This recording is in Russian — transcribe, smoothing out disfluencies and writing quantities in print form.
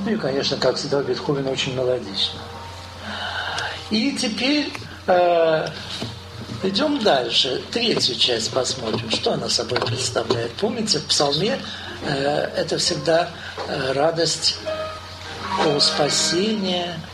Ну и, конечно, как всегда, Бетховен очень мелодично. И теперь идем дальше. Третью часть посмотрим, что она собой представляет. Помните, в псалме это всегда радость о спасении,